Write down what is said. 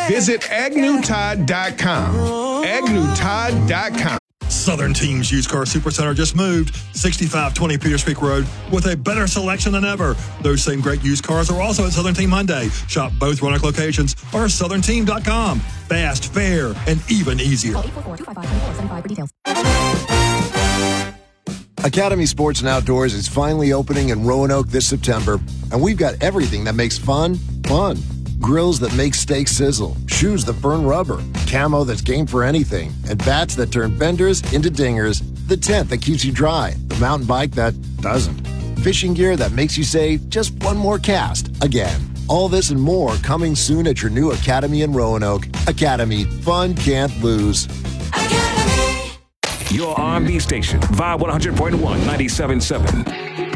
Visit AgnewTide.com. AgnewTide.com. Southern Team's Used Car Supercenter just moved 6520 Peters Creek Road with a better selection than ever. Those same great used cars are also at Southern Team Hyundai. Shop both Roanoke locations or SouthernTeam.com. Fast, fair, and even easier. Call 844-255-2475 for details. Academy Sports and Outdoors is finally opening in Roanoke this September, and we've got everything that makes fun, fun. Grills that make steaks sizzle, shoes that burn rubber, camo that's game for anything, and bats that turn benders into dingers, the tent that keeps you dry, the mountain bike that doesn't, fishing gear that makes you say, just one more cast, again. All this and more coming soon at your new Academy in Roanoke. Academy, fun can't lose. Academy. Your R&B station, Vibe 100.1, 97.7.